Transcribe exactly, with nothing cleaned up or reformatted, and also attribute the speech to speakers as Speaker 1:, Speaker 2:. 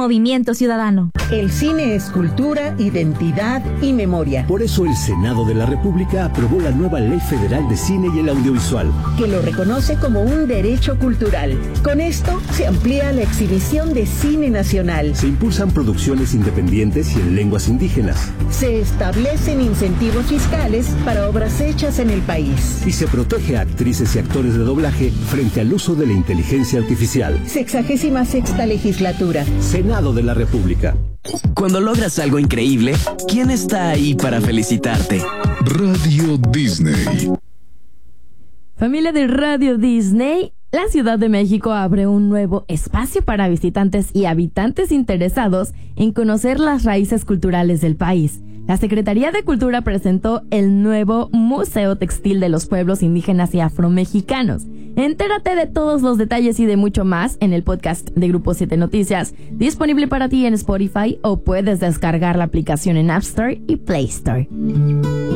Speaker 1: Movimiento Ciudadano.
Speaker 2: El cine es cultura, identidad y memoria.
Speaker 3: Por eso el Senado de la República aprobó la nueva Ley Federal de Cine y el Audiovisual,
Speaker 2: que lo reconoce como un derecho cultural. Con esto se amplía la exhibición de cine nacional.
Speaker 3: Se impulsan producciones independientes y en lenguas indígenas.
Speaker 2: Se establecen incentivos fiscales para obras hechas en el país.
Speaker 3: Y se protege a actrices y actores de doblaje frente al uso de la inteligencia artificial.
Speaker 2: Sexagésima sexta legislatura.
Speaker 3: Senado de la República.
Speaker 4: Cuando logras algo increíble, ¿quién está ahí para felicitarte?
Speaker 5: Radio Disney.
Speaker 6: Familia de Radio Disney, la Ciudad de México abre un nuevo espacio para visitantes y habitantes interesados en conocer las raíces culturales del país. La Secretaría de Cultura presentó el nuevo Museo Textil de los Pueblos Indígenas y Afromexicanos. Entérate de todos los detalles y de mucho más en el podcast de Grupo siete Noticias, disponible para ti en Spotify, o puedes descargar la aplicación en App Store y Play Store.